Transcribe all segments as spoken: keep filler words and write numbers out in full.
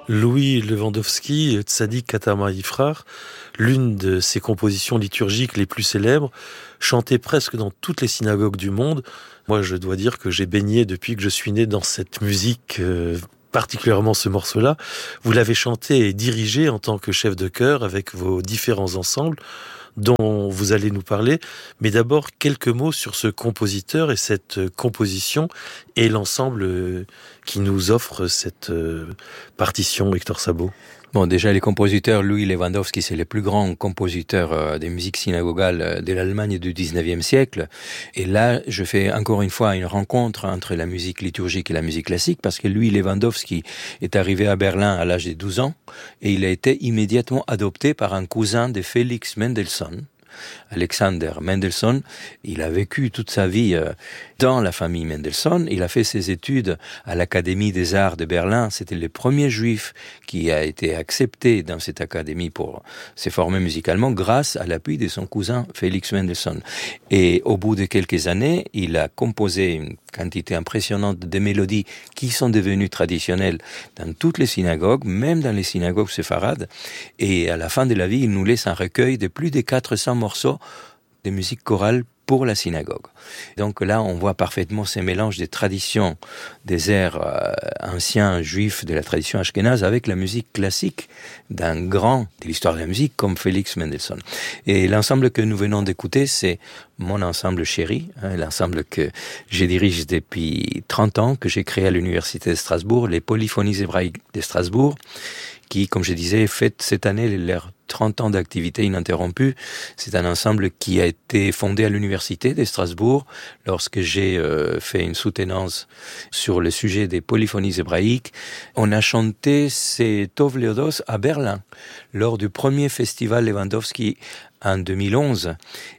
Louis Lewandowski, Tzadik Katama Ifrar, l'une de ses compositions liturgiques les plus célèbres, chantée presque dans toutes les synagogues du monde. Moi, je dois dire que j'ai baigné depuis que je suis né dans cette musique, euh, particulièrement ce morceau-là. Vous l'avez chanté et dirigé en tant que chef de chœur avec vos différents ensembles dont vous allez nous parler. Mais d'abord, quelques mots sur ce compositeur et cette composition et l'ensemble qui nous offre cette partition, Hector Sabot. Bon, déjà, les compositeurs, Louis Lewandowski, c'est le plus grand compositeur euh, des musiques synagogales de l'Allemagne du dix-neuvième siècle. Et là, je fais encore une fois une rencontre entre la musique liturgique et la musique classique, parce que Louis Lewandowski est arrivé à Berlin à l'âge de douze ans, et il a été immédiatement adopté par un cousin de Félix Mendelssohn, Alexander Mendelssohn. Il a vécu toute sa vie dans la famille Mendelssohn. Il a fait ses études à l'Académie des Arts de Berlin. C'était le premier juif qui a été accepté dans cette académie pour se former musicalement grâce à l'appui de son cousin Félix Mendelssohn. Et au bout de quelques années, il a composé une quantité impressionnante de mélodies qui sont devenues traditionnelles dans toutes les synagogues, même dans les synagogues séfarades. Et à la fin de la vie, il nous laisse un recueil de plus de quatre cents morceaux de musique chorale pour la synagogue. Donc là, on voit parfaitement ces mélanges des traditions, des airs euh, anciens juifs de la tradition ashkénaze avec la musique classique d'un grand de l'histoire de la musique comme Félix Mendelssohn. Et l'ensemble que nous venons d'écouter, c'est mon ensemble chéri, hein, l'ensemble que je dirige depuis trente ans, que j'ai créé à l'Université de Strasbourg, les Polyphonies hébraïques de Strasbourg, qui, comme je disais, fête cette année leur trente ans d'activité ininterrompue. C'est un ensemble qui a été fondé à l'Université de Strasbourg lorsque j'ai euh, fait une soutenance sur le sujet des polyphonies hébraïques. On a chanté ces Tov Leodos à Berlin lors du premier festival Lewandowski en deux mille onze.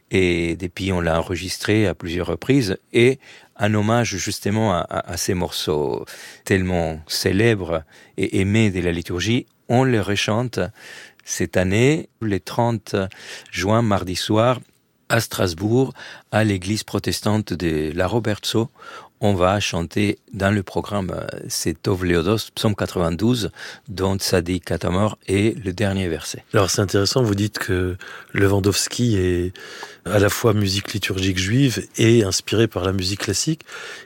Et depuis, on l'a enregistré à plusieurs reprises et un hommage justement à, à, à ces morceaux tellement célèbres et aimés de la liturgie. On les rechante cette année, le trente juin, mardi soir, à Strasbourg, à l'église protestante de la Robertso. On va chanter dans le programme c'est Tov Leodos, psaume quatre-vingt-douze, dont Tzadik Katamor est le dernier verset. Alors c'est intéressant, vous dites que Lewandowski est à la fois musique liturgique juive et inspiré par la musique classique.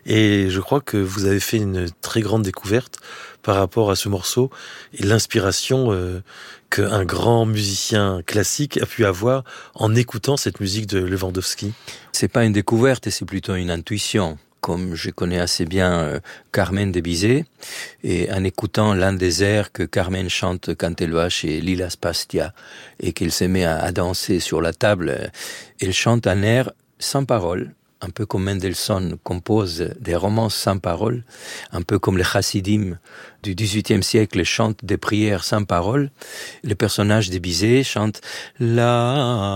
Et je crois que vous avez fait une très grande découverte par rapport à ce morceau et l'inspiration euh, qu'un grand musicien classique a pu avoir en écoutant cette musique de Lewandowski. C'est pas une découverte, c'est plutôt une intuition. Comme je connais assez bien euh, Carmen de Bizet, et en écoutant l'un des airs que Carmen chante quand elle va chez Lila Spastia et qu'elle se met à, à danser sur la table, euh, elle chante un air sans parole, un peu comme Mendelssohn compose des romances sans parole, un peu comme les chassidim du dix-huitième siècle chantent des prières sans parole. Le personnage de Bizet chante la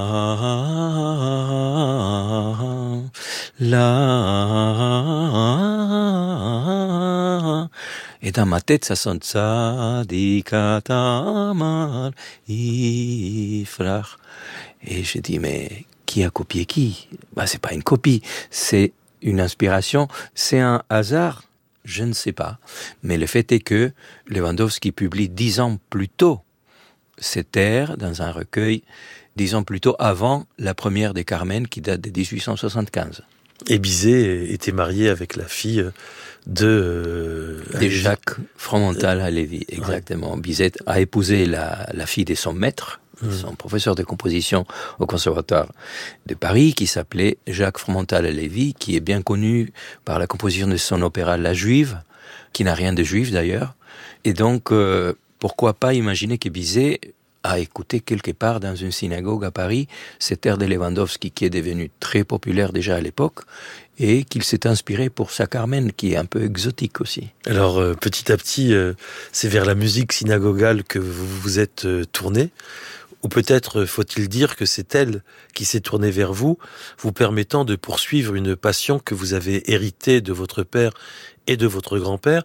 la, et dans ma tête ça sonne Tzadik Katamar Ifrar. Et je dis mais qui a copié qui? Bah, c'est pas une copie, c'est une inspiration, c'est un hasard, je ne sais pas. Mais le fait est que Lewandowski publie dix ans plus tôt cet air dans un recueil, dix ans plus tôt avant la première des Carmen qui date de dix-huit cent soixante-quinze. Et Bizet était marié avec la fille de... Euh, de Jacques Fromental Halevi, exactement. Ouais. Bizet a épousé la, la fille de son maître, son professeur de composition au Conservatoire de Paris, qui s'appelait Jacques Fromental Halevi, qui est bien connu par la composition de son opéra La Juive, qui n'a rien de juif d'ailleurs. Et donc, euh, pourquoi pas imaginer que Bizet a écouté quelque part dans une synagogue à Paris cet air de Lewandowski qui est devenu très populaire déjà à l'époque et qu'il s'est inspiré pour sa Carmen qui est un peu exotique aussi. Alors euh, petit à petit, euh, c'est vers la musique synagogale que vous vous êtes euh, tourné. Ou peut-être faut-il dire que c'est elle qui s'est tournée vers vous, vous permettant de poursuivre une passion que vous avez héritée de votre père et de votre grand-père.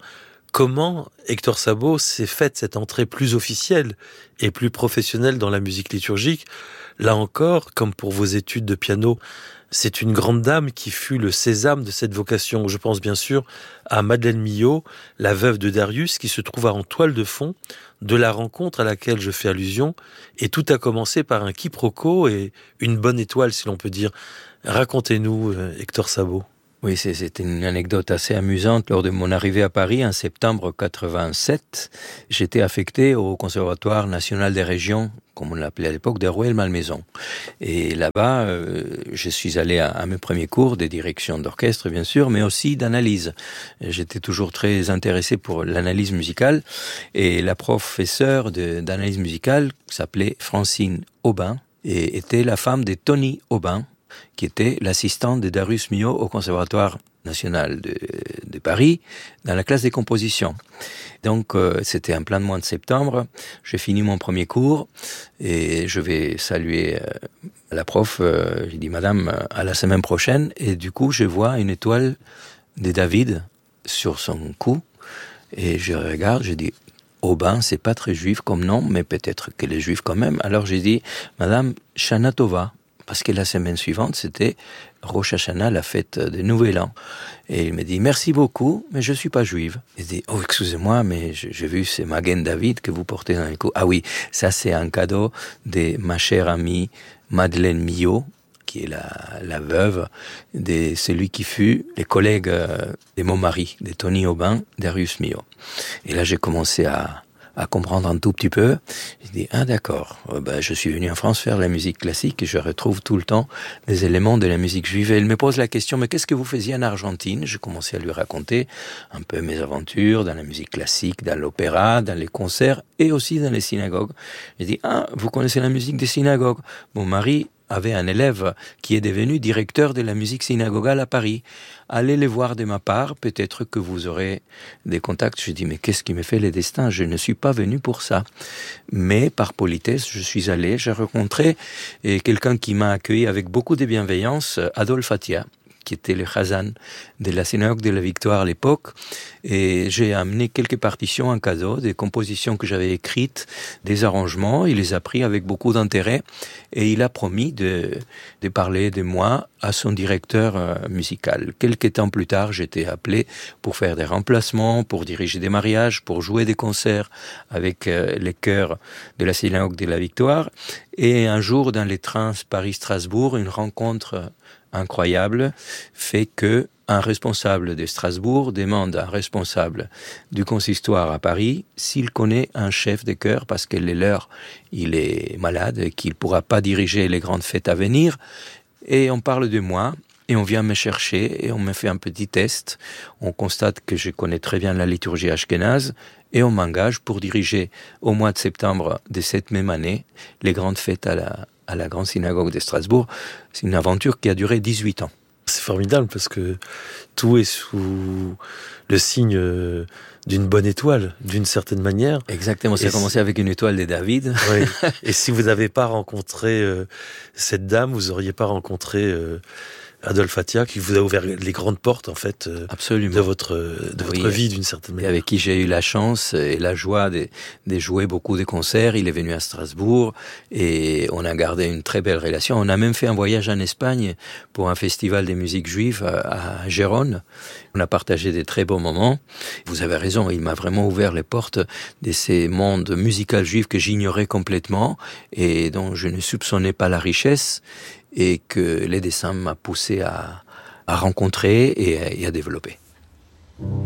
Comment Hector Sabot s'est faite cette entrée plus officielle et plus professionnelle dans la musique liturgique? Là encore, comme pour vos études de piano, c'est une grande dame qui fut le sésame de cette vocation. Je pense bien sûr à Madeleine Millot, la veuve de Darius, qui se trouva en toile de fond de la rencontre à laquelle je fais allusion. Et tout a commencé par un quiproquo et une bonne étoile, si l'on peut dire. Racontez-nous, Hector Sabot. Oui, c'était une anecdote assez amusante. Lors de mon arrivée à Paris en septembre quatre-vingt-sept, j'étais affecté au Conservatoire national des régions, comme on l'appelait à l'époque, de Rueil-Malmaison. Et là-bas, euh, je suis allé à, à mes premiers cours de direction d'orchestre, bien sûr, mais aussi d'analyse. J'étais toujours très intéressé pour l'analyse musicale. Et la professeure de, d'analyse musicale s'appelait Francine Aubin et était la femme de Tony Aubin, qui était l'assistante de Darius Milhaud au Conservatoire national de, de Paris, dans la classe des compositions. Donc, euh, c'était en plein mois de septembre. J'ai fini mon premier cours et je vais saluer euh, la prof. Euh, j'ai dit, Madame, à la semaine prochaine. Et du coup, je vois une étoile de David sur son cou. Et je regarde, je dis, Aubin, c'est pas très juif comme nom, mais peut-être qu'elle est juive quand même. Alors, j'ai dit, Madame Shana Tova. Parce que la semaine suivante, c'était Rosh Hashanah, la fête de Nouvel An. Et il me dit, merci beaucoup, mais je suis pas juive. Il dit, oh, excusez-moi, mais j'ai vu, c'est Magen David que vous portez dans le cou. Ah oui, ça c'est un cadeau de ma chère amie Madeleine Millot, qui est la, la veuve de celui qui fut les collègues de mon mari, de Tony Aubin, Darius Milhaud. Et là, j'ai commencé à à comprendre un tout petit peu. J'ai dit, ah d'accord, euh, ben, je suis venu en France faire de la musique classique et je retrouve tout le temps des éléments de la musique juive. Et elle me pose la question, mais qu'est-ce que vous faisiez en Argentine? Je commençais à lui raconter un peu mes aventures dans la musique classique, dans l'opéra, dans les concerts et aussi dans les synagogues. J'ai dit, ah, vous connaissez la musique des synagogues? Mon mari avait un élève qui est devenu directeur de la musique synagogale à Paris. Allez les voir de ma part, peut-être que vous aurez des contacts. Je dis, mais qu'est-ce qui me fait le destin? Je ne suis pas venu pour ça. Mais par politesse, je suis allé, j'ai rencontré et quelqu'un qui m'a accueilli avec beaucoup de bienveillance, Adolphe Attia, qui était le chazan de la synagogue de la Victoire à l'époque. Et j'ai amené quelques partitions en cadeau, des compositions que j'avais écrites, des arrangements. Il les a pris avec beaucoup d'intérêt. Et il a promis de, de parler de moi à son directeur euh, musical. Quelques temps plus tard, j'étais appelé pour faire des remplacements, pour diriger des mariages, pour jouer des concerts avec euh, les chœurs de la synagogue de la Victoire. Et un jour, dans les trains Paris-Strasbourg, une rencontre incroyable fait que un responsable de Strasbourg demande à un responsable du consistoire à Paris s'il connaît un chef de chœur parce que le leur, il est malade et qu'il ne pourra pas diriger les grandes fêtes à venir. Et on parle de moi et on vient me chercher et on me fait un petit test. On constate que je connais très bien la liturgie ashkénaze et on m'engage pour diriger au mois de septembre de cette même année les grandes fêtes à la à la grande synagogue de Strasbourg. C'est une aventure qui a duré dix-huit ans. C'est formidable parce que tout est sous le signe d'une bonne étoile, d'une certaine manière. Exactement, ça a commencé avec une étoile de David. Oui. Et si vous n'avez pas rencontré euh, cette dame, vous n'auriez pas rencontré euh, Adolphe Attia, qui vous a ouvert les grandes portes en fait euh, Absolument. de votre de votre oui, vie d'une certaine manière. Et avec qui j'ai eu la chance et la joie de, de jouer beaucoup de concerts. Il est venu à Strasbourg et on a gardé une très belle relation. On a même fait un voyage en Espagne pour un festival de musique juive à, à Gérone. On a partagé des très beaux moments. Vous avez raison, il m'a vraiment ouvert les portes de ces mondes musicaux juifs que j'ignorais complètement et dont je ne soupçonnais pas la richesse. Et que les dessins m'a poussé à, à rencontrer et à, et à développer.